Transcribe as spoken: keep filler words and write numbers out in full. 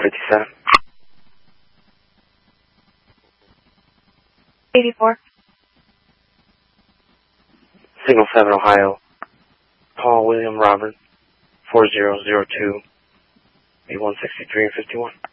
fifty-seven. eighty-four. Signal seven, Ohio. Paul William Robert, four zero zero two, eight one six three and fifty-one.